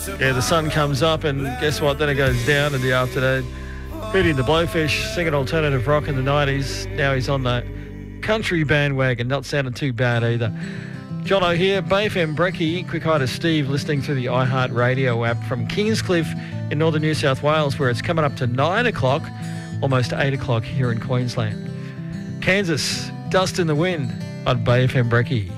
Yeah, the sun comes up and guess what? Then it goes down in the afternoon. Hootie and the Blowfish singing alternative rock in the 90s. Now he's on the country bandwagon. Not sounding too bad either. Jono here, Bay FM Brekkie. Quick hi to Steve listening through the iHeartRadio app from Kingscliff in northern New South Wales, where it's coming up to 9 o'clock, almost 8 o'clock here in Queensland. Kansas, Dust in the Wind on Bay FM Brekkie.